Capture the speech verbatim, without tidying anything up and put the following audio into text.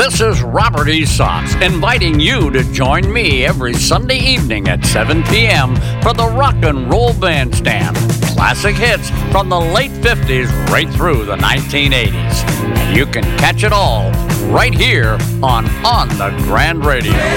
This is Robert Esox inviting you to join me every Sunday evening at seven p.m. for the Rock and Roll Bandstand. Classic hits from the late fifties right through the nineteen eighties. And you can catch it all right here on On the Grand Radio.